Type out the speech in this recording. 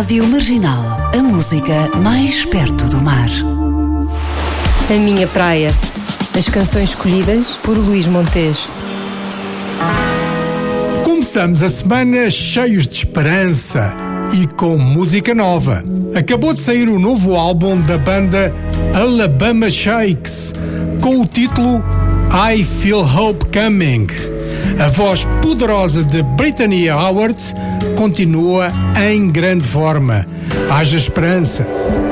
Rádio Marginal, a música mais perto do mar. A minha praia. As canções escolhidas por Luís Montes. Começamos a semana cheios de esperança e com música nova. Acabou de sair o novo álbum da banda Alabama Shakes, com o título I Feel Hope Coming. A voz poderosa de Brittany Howard continua em grande forma. Haja esperança.